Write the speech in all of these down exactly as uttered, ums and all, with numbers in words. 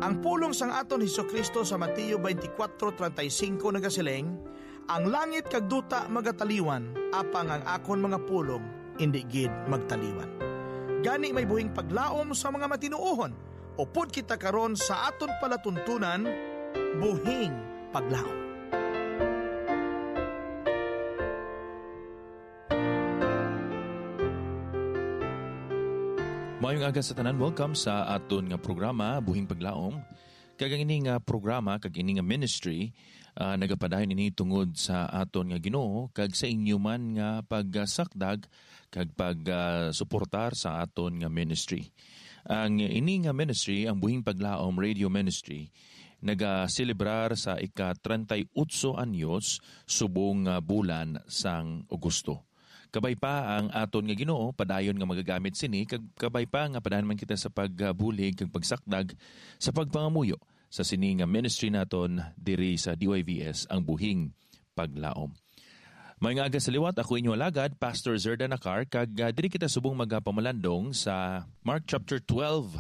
Ang pulong sang aton Hesukristo sa Mateo twenty-four thirty-five nagasiling, ang langit kag duta magataliwan, apang ang akon mga pulong indi gid magtaliwan. Gani may buhing paglaom sa mga matinuohon, upod kita karon sa aton palatuntunan, buhing paglaom. Mayong aga sa tanan, welcome sa aton nga programa Buhing Paglaom. Kag ini nga programa, kag ini nga ministry, uh, nagapadayon ini tungod sa aton nga Ginoo kag sa inyo man nga pagsakdag kag pagsuportar uh, sa aton nga ministry. Ang ini nga ministry, ang Buhing Paglaom Radio Ministry, naga-celebrar sa ika-thirty-eight anyos subong uh, bulan sang Agosto. Kabay pa ang aton nga Ginoo, padayon nga magagamit sini, kag kabay pa nga padayon man kita sa pagbulig kag pagsakdag sa pagpangamuyo sa sini nga ministry naton diri sa D Y V S, ang Buhing Paglaom. May nga aga sa liwat, ako inyo alagad, Pastor Zerda Nakar, kag uh, diri kita subong magapamalandong sa Mark chapter twelve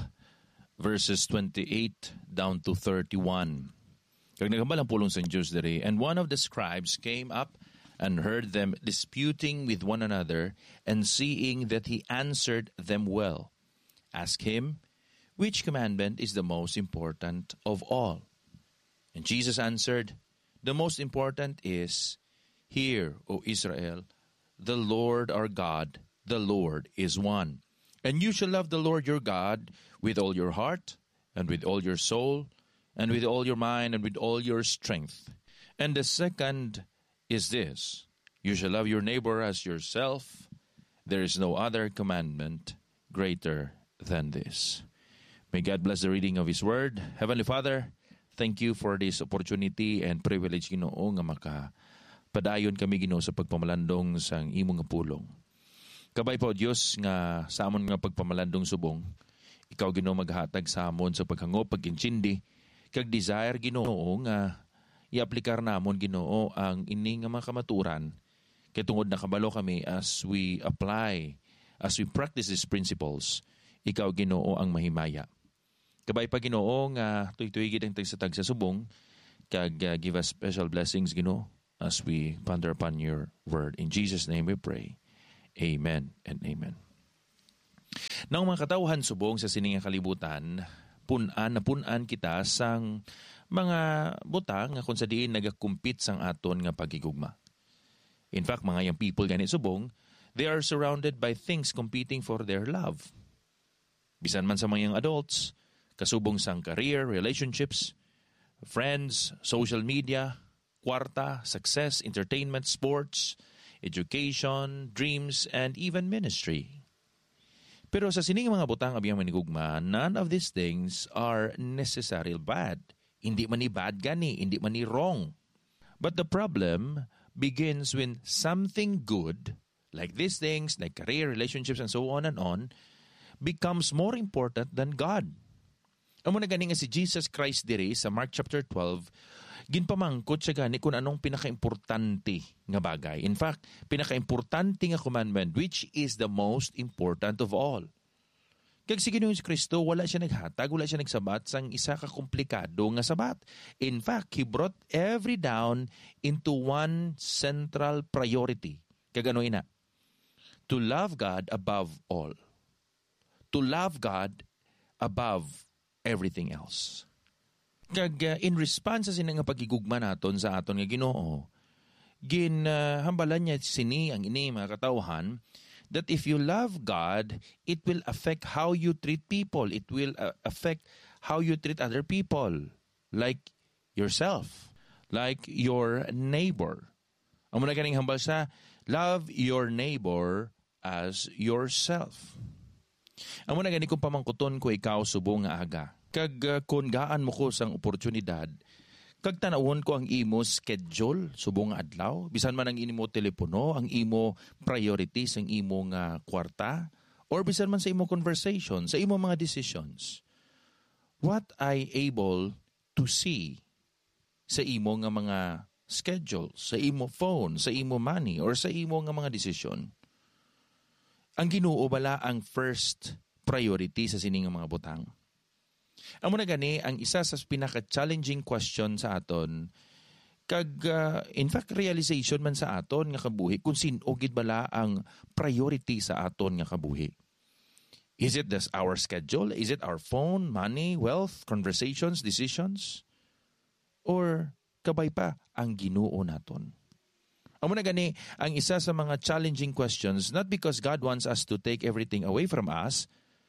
verses twenty-eight down to thirty-one. Kag nagambal ang pulong sa Diyos diri, and one of the scribes came up and heard them disputing with one another, and seeing that he answered them well, asked him, which commandment is the most important of all? And Jesus answered, the most important is, hear, O Israel, the Lord our God, the Lord is one. And you shall love the Lord your God with all your heart, and with all your soul, and with all your mind, and with all your strength. And the second is this, you shall love your neighbor as yourself. There is no other commandment greater than this. May God bless the reading of His Word. Heavenly Father, thank you for this opportunity and privilege, Ginoo, nga makapadayon kami, Ginoo, sa pagpamalandong sang imong nga pulong. Kabay po, Diyos, nga sa amon nga pagpamalandong subong, ikaw, Ginoo, maghatag sa amon sa paghangop, pag-inchindi, kag desire, Ginoo, nga i-aplikar namon, Ginoo, ang ini nga mga kamaturan, kaya tungod na kabalo kami as we apply, as we practice these principles, ikaw, Ginoo, ang mahimaya. Kabay pa, Ginoo, nga tuy-tuygid ang tagsatag sa subong, kag uh, give us special blessings, Ginoo, as we ponder upon your word. In Jesus' name we pray. Amen and amen. Nang mga katawhan subong sa sining kalibutan, punan na punan kita sang mga butang nga kung sa diin nagakumpit sang aton nga pagigugma. In fact, mga young people ganit subong, they are surrounded by things competing for their love. Bisan man sa mga young adults, kasubong sang career, relationships, friends, social media, kwarta, success, entertainment, sports, education, dreams, and even ministry. Pero sa sining mga butang abiyang manigugma, none of these things are necessarily bad. Hindi man ni bad gani, hindi man ni wrong. But the problem begins when something good, like these things, like career, relationships, and so on and on, becomes more important than God. Amo na gani nga si Jesus Christ diri sa Mark chapter twelve, ginpamangkot siya gani kung anong pinakaimportante nga bagay. In fact, pinakaimportante nga commandment, which is the most important of all. Kag si Ginoong Kristo, wala siya naghatag, wala siya nagsabat sang isa ka komplikado nga sabat. In fact, He brought every down into one central priority. Kag ano ina? To love God above all. To love God above everything else. Kag uh, in response sa sinang nga pagigugma naton sa aton nga Ginoo, ginhambalan uh, niya sini ang ini mga katawhan, that if you love God, it will affect how you treat people. It will uh, affect how you treat other people, like yourself, like your neighbor. Ang muna ganing hambal sa, love your neighbor as yourself. Ang muna ganing kung pamangkuton ko ikaw subong nga aga. Kag uh, kung gaan mo ko sang oportunidad, kag tanawon ko ang imo schedule subong nga adlaw, bisan man ang imo telepono, ang imo priorities, ang imo nga kwarta, or bisan man sa imo conversation, sa imo mga decisions. What I able to see sa imo nga mga schedule, sa imo phone, sa imo money, or sa imo nga mga desisyon, ang Ginoo bala ang first priority sa sining nga mga butang. Amo na gani ang isa sa pinaka-challenging question sa aton kag uh, in fact realization man sa aton nga kabuhi kung sin-o gid bala ang priority sa aton nga kabuhi. Is it this our schedule? Is it our phone, money, wealth, conversations, decisions? Or kabay pa ang Ginoo naton? Amo na gani ang isa sa mga challenging questions, not because God wants us to take everything away from us,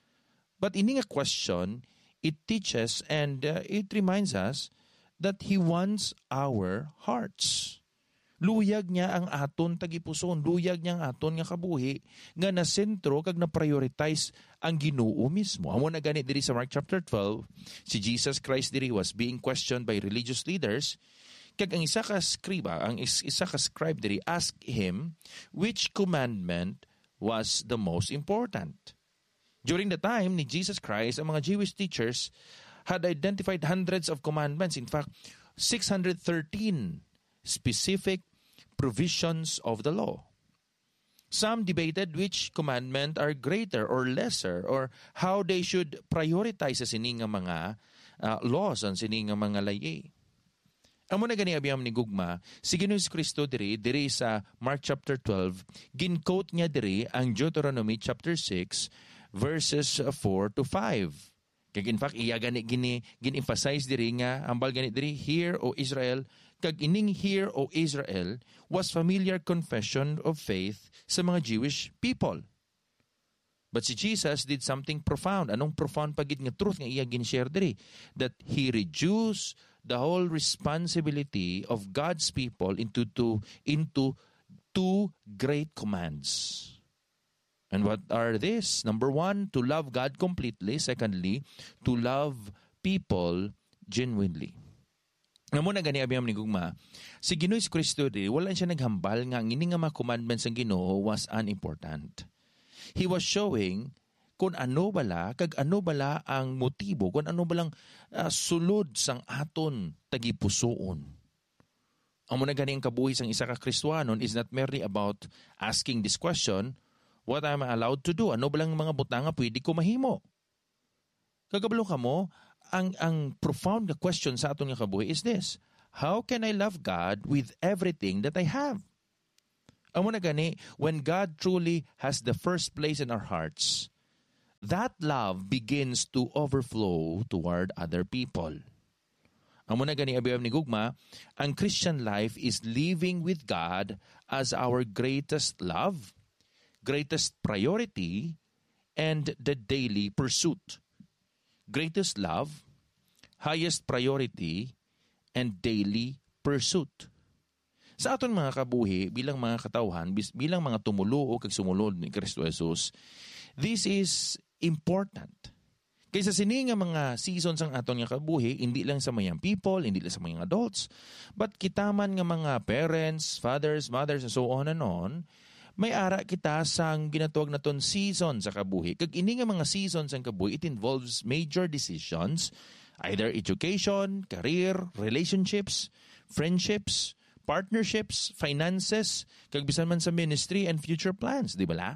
but ini nga question, it teaches and uh, it reminds us that He wants our hearts. Luyag niya ang aton tagipuson, luyag niya ang aton nga kabuhi, nga na sentro kag na prioritize ang Ginoo mismo. Amo na gani diri sa Mark chapter twelve, si Jesus Christ diri was being questioned by religious leaders. Kag ang isa ka skriba, ang isa ka scribe diri asked him which commandment was the most important. During the time ni Jesus Christ, ang mga Jewish teachers had identified hundreds of commandments. In fact, six hundred thirteen specific provisions of the law. Some debated which commandment are greater or lesser or how they should prioritize sa sini nga mga uh, laws ang sini nga mga layi. Amo na gani abiyam ni gugma, si Ginoong Kristo diri diri sa Mark chapter twelve, gin-quote niya diri ang Deuteronomy chapter six verses four to five. Kag in fact iya gani gini gin-emphasize diri nga ambal gani diri, hear O Israel, kag ining hear O Israel was familiar confession of faith sa mga Jewish people. But si Jesus did something profound. Anong profound pagid nga truth nga iya gin-share diri? That He reduced the whole responsibility of God's people into two, into two great commands. And what are these? Number one, to love God completely. Secondly, to love people genuinely. Namo na gani abiyam ni gugma, si Ginoong Kristo di wala siya naghambal nga ang ini nga mga commandments ng Ginoo was unimportant. He was showing kung ano bala, kag ano bala ang motibo, kung ano balang uh, sulod sang aton tagipusoon. Ang muna gani ang kabuhi sang isa ka Kristiyanon is not merely about asking this question, what am I allowed to do? Ano balang mga butanga pwede ko mahimo? Kagabalo ka mo, ang, ang profound na question sa aton nga kabuhi is this: how can I love God with everything that I have? Ang muna gani, when God truly has the first place in our hearts, that love begins to overflow toward other people. Ang muna gani abiyam ni gugma, ang Christian life is living with God as our greatest love, greatest priority, and the daily pursuit. Greatest love, highest priority, and daily pursuit. Sa aton mga kabuhi, bilang mga katawhan, bilang mga tumuluo kag sumulod ni Kristo Jesus, this is important. Kaysa sini nga mga seasons ang aton nga kabuhi, hindi lang sa mga people, hindi lang sa mga adults, but kita man nga mga parents, fathers, mothers, and so on and on, may ara kita sang ginatawag naton season sa kabuhi. Kag ini nga mga seasons ang kabuhi, it involves major decisions, either education, career, relationships, friendships, partnerships, finances, kag bisan man sa ministry and future plans, di ba la?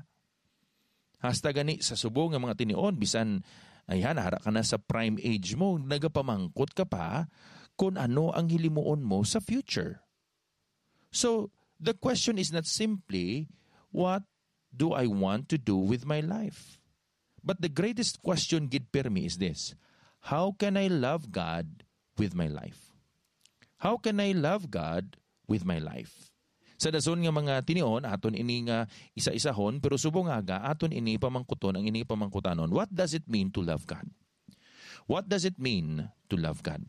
Hasta gani sa subo nga mga tinion, bisan ayan, hara ka na sa prime age mo, nagapamangkot ka pa kung ano ang hilimuon mo sa future. So, the question is not simply, what do I want to do with my life? But the greatest question gid per me is this: how can I love God with my life? How can I love God with my life? Sa dason nga mga tinion, aton ini nga isa-isahon, pero subong nga aton ini pamangkuton ang ini pamangkutanon. What does it mean to love God? What does it mean to love God?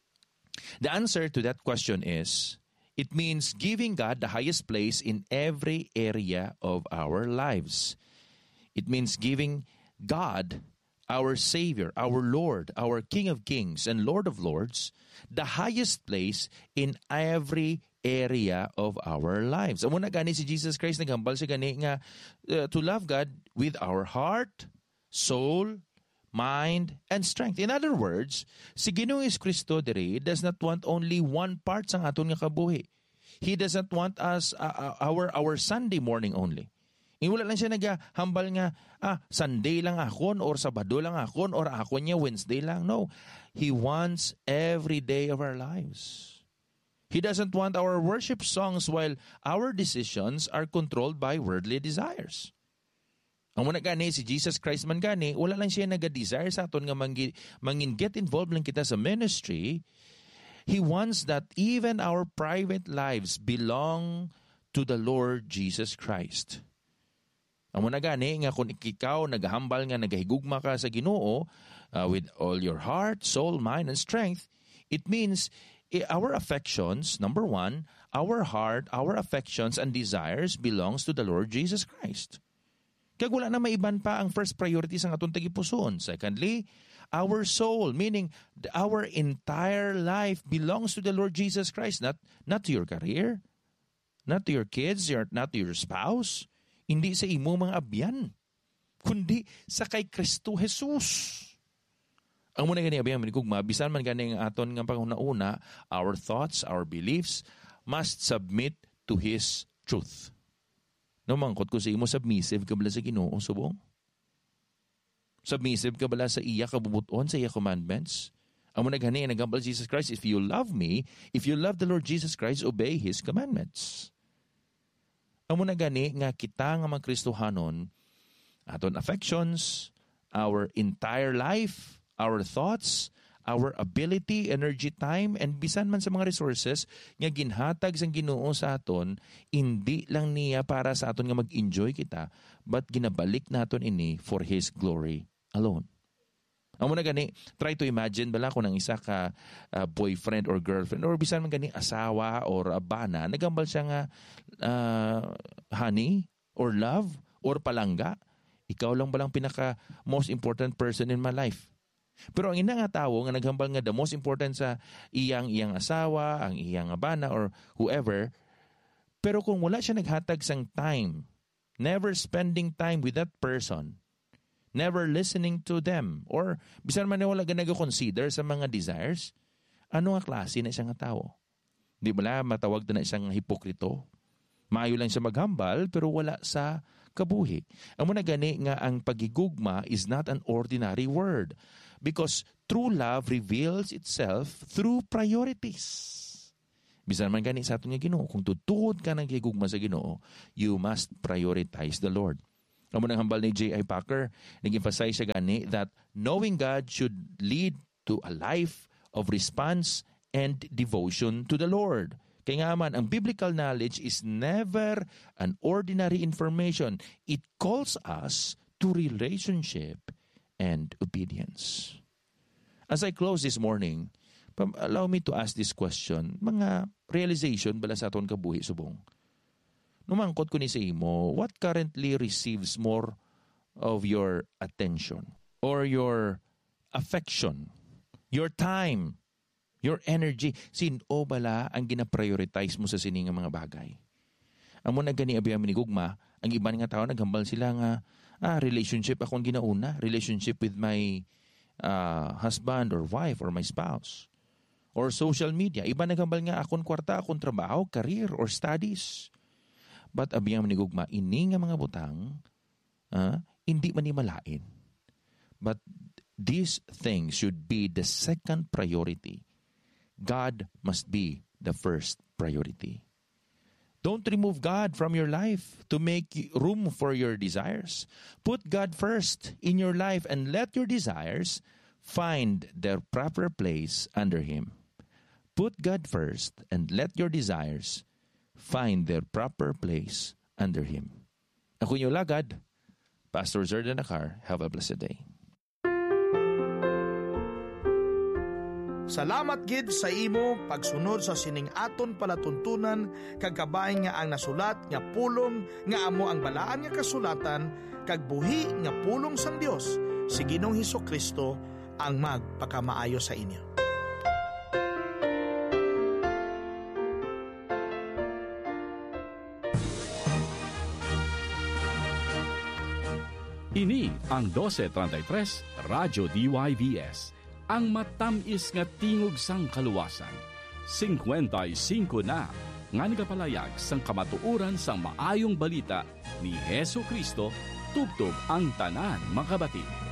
The answer to that question is, it means giving God the highest place in every area of our lives. It means giving God, our Savior, our Lord, our King of Kings and Lord of Lords, the highest place in every area of our lives. Amo na gani si Jesus Christ naghambal siya gani nga uh, to love God with our heart, soul, mind, and strength. In other words, si Ginoong Kristo diri does not want only one part sang aton nga kabuhi. He does not want us uh, our our Sunday morning only. E wala lang siya naghambal nga, ah, Sunday lang akon, or Sabado lang akon, or ako niya Wednesday lang. No. He wants every day of our lives. He doesn't want our worship songs while our decisions are controlled by worldly desires. Ang muna gani, si Jesus Christ man gani, wala lang siya nag-desire sa aton nga mangi, mangin get involved lang kita sa ministry. He wants that even our private lives belong to the Lord Jesus Christ. Ang muna gani, nga kung ikaw naghambal nga, naghigugma ka sa Ginoo uh, with all your heart, soul, mind, and strength, it means our affections, number one, our heart, our affections and desires belongs to the Lord Jesus Christ. Kaya wala na maiban pa ang first priority sa atong tagipuson. Secondly, our soul, meaning our entire life belongs to the Lord Jesus Christ, not, not to your career, not to your kids, not to your spouse, hindi sa imo mga abyan, kundi sa kay Kristo Jesus. Ang muna gani abiyang manigugma, bisan man gani ang aton nga panghuna-una, our thoughts, our beliefs must submit to His truth. No, mangkot ko sa imo, submissive ka bala sa Ginoo, subong? Submissive ka bala sa iya kabubuton, sa iya commandments? Ang muna gani, nagambal Jesus Christ, if you love me, if you love the Lord Jesus Christ, obey His commandments. Ang muna gani, nga kita nga mga Kristohanon, aton affections, our entire life, our thoughts, our ability, energy, time, and bisan man sa mga resources nga ginhatag sang Ginoo sa aton, hindi lang niya para sa aton nga mag-enjoy kita, but ginabalik naton ini for His glory alone. Ang muna gani, try to imagine bala kung ang isa ka uh, boyfriend or girlfriend, or bisan man gani asawa or abana, nagambal siya nga uh, honey or love or palangga, ikaw lang balang pinaka most important person in my life. Pero ang ina nga tao nga naghambal nga the most important sa iyang iyang asawa, ang iyang abana or whoever, pero kung wala siya naghatag sang time, never spending time with that person, never listening to them, or bisan man wala ka nag-consider sa mga desires, ano nga klase na isang tao? Di ba matawag na isang hipokrito? Maayo lang siya maghambal pero wala sa kabuhi. Ang muna gani nga ang pagigugma is not an ordinary word. Because true love reveals itself through priorities. Bisan man gani sa aton nga Ginoo, kung tutuod ka ng higugma sa Ginoo, you must prioritize the Lord. Ang munang hambal ni J I Packer, nag-emphasize siya gani that knowing God should lead to a life of response and devotion to the Lord. Kaya nga man, ang biblical knowledge is never an ordinary information. It calls us to relationship and obedience. As I close this morning, allow me to ask this question. Mga realization bala sa aton kabuhi subong. Numangkot ko ni sa imo, what currently receives more of your attention or your affection, your time, your energy? Sino bala ang gina-prioritize mo sa sining mga bagay? Amo na gani abiyang minigugma, ang iban nga tao naghambal sila nga ah, relationship akong ginauna, relationship with my uh, husband or wife or my spouse. Or social media. Iba naghambal nga akong kwarta, akong trabaho, career, or studies. But abiyang manigugma, ini nga mga butang, uh, hindi man malain. But these things should be the second priority. God must be the first priority. Don't remove God from your life to make room for your desires. Put God first in your life and let your desires find their proper place under Him. Put God first and let your desires find their proper place under Him. Ako yung lagad, Pastor Zerdan Nakar. Have a blessed day. Salamat gid sa imo pagsunod sa sining aton palatuntunan kag kabahin nga ang nasulat nga pulong nga amo ang balaan nga kasulatan kag buhi nga pulong sang Dios si Ginoong Hesukristo ang magpakamaayo sa inyo. Ini ang twelve thirty-three Radyo D Y V S, ang matamis nga tingog sang kaluwasan. fifty-five na nga nagapalayag sang kamatuoran sang maayong balita ni Hesu Kristo tubtob ang tanan makabati.